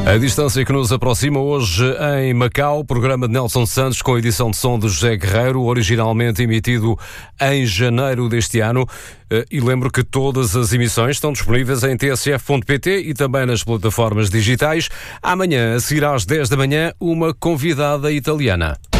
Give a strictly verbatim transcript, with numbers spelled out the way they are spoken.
A distância que nos aproxima hoje em Macau, programa de Nelson Santos com a edição de som de José Guerreiro, originalmente emitido em janeiro deste ano. E lembro que todas as emissões estão disponíveis em t s f ponto p t e também nas plataformas digitais. Amanhã, a seguir às dez da manhã, uma convidada italiana.